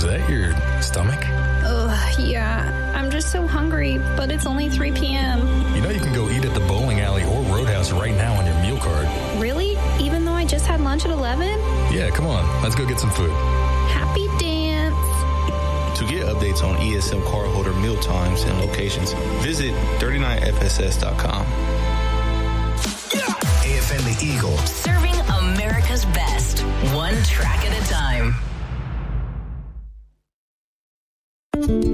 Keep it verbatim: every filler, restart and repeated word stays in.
Is that your stomach? Ugh, yeah. I'm just so hungry, but it's only three p.m. You know you can go eat at the bowling alley or Roadhouse right now on your meal card. Really? Even though I just had lunch at eleven? Yeah, come on. Let's go get some food. Happy dance. To get updates on E S M cardholder meal times and locations, visit thirty-nine F S S dot com. A F M The Eagle. Serving America's best, one track at a time.